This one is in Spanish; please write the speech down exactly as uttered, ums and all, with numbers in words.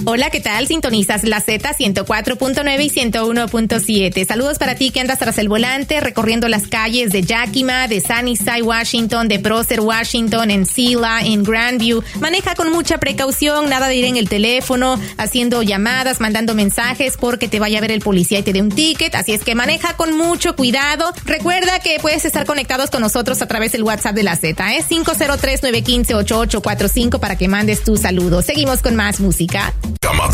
Hola, ¿qué tal? Sintonizas la Z ciento cuatro punto nueve y ciento uno punto siete. Saludos para ti que andas tras el volante, recorriendo las calles de Yakima, de Sunnyside, Washington, de Prosser, Washington, en Sila, en Grandview. Maneja con mucha precaución, nada de ir en el teléfono, haciendo llamadas, mandando mensajes porque te vaya a ver el policía y te dé un ticket. Así es que maneja con mucho cuidado. Recuerda que puedes estar conectados con nosotros a través del WhatsApp de la Z, ¿eh? cinco cero tres, nueve uno cinco, ocho ocho cuatro cinco para que mandes tu saludo. Seguimos con más música.